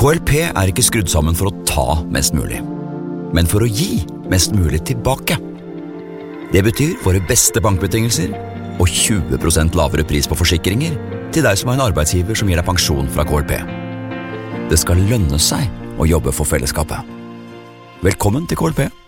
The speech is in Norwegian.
KLP er ikke skrudd sammen for å ta mest mulig, men for å gi mest mulig tilbake. Det betyr våre beste bankbetingelser og 20% lavere pris på forsikringer til deg som har en arbeidsgiver som gir deg pensjon fra KLP. Det skal lønne seg å jobbe for fellesskapet. Velkommen til KLP.